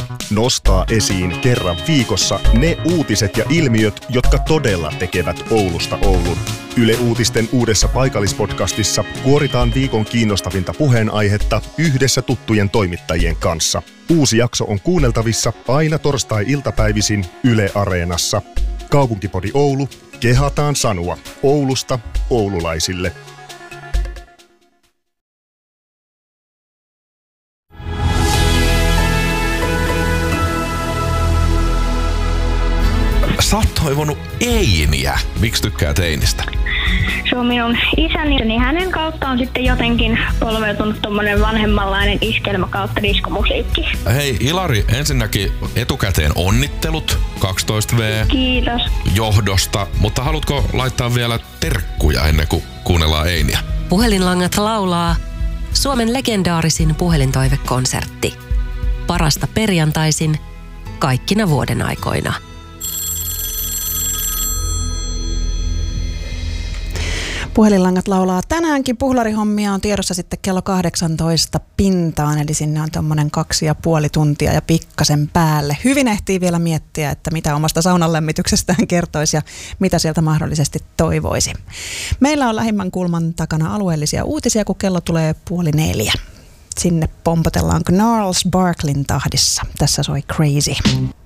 Oulu nostaa esiin kerran viikossa ne uutiset ja ilmiöt, jotka todella tekevät Oulusta Oulun. Yle Uutisten uudessa paikallispodcastissa kuoritaan viikon kiinnostavinta puheenaihetta yhdessä tuttujen toimittajien kanssa. Uusi jakso on kuunneltavissa aina torstai-iltapäivisin Yle Areenassa. Kaupunkipodi Oulu, kehataan sanoa Oulusta oululaisille. Sä oot toivonut Einiä. Miksi tykkäät Einistä? Se on minun isäni, niin hänen kauttaan sitten jotenkin polveutunut tommonen vanhemmanlainen iskelmä kautta diskomusiikki. Hei Ilari, ensinnäkin etukäteen onnittelut 12V. Kiitos. Johdosta, mutta haluatko laittaa vielä terkkuja ennen kuin kuunnellaan Einiä? Puhelinlangat laulaa Suomen legendaarisin puhelintoivekonsertti. Parasta perjantaisin kaikkina vuoden aikoina. Puhelinlangat laulaa tänäänkin. Puhlarihommia on tiedossa sitten kello 18 pintaan, eli sinne on tommonen 2,5 tuntia ja pikkasen päälle. Hyvin ehtii vielä miettiä, että mitä omasta saunan lämmityksestään kertoisi ja mitä sieltä mahdollisesti toivoisi. Meillä on lähimmän kulman takana alueellisia uutisia, kun kello tulee 3:30. Sinne pompotellaan Gnarls Barklin tahdissa. Tässä soi Crazy.